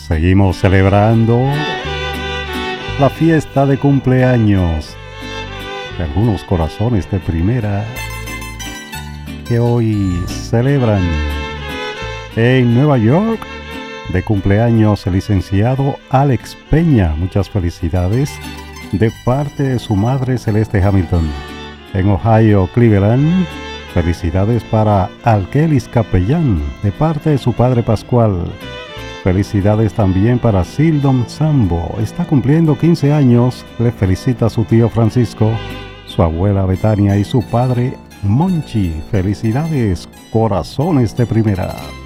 Seguimos celebrando la fiesta de cumpleaños de algunos corazones de primera que hoy celebran en Nueva York. De cumpleaños el licenciado Alex Peña, muchas felicidades de parte de su madre Celeste Hamilton. En Ohio, Cleveland, felicidades para Alkelis Capellán de parte de su padre Pascual. Felicidades también para Sildon Sambo, está cumpliendo 15 años, le felicita a su tío Francisco, su abuela Betania y su padre Monchi. Felicidades, corazones de primera.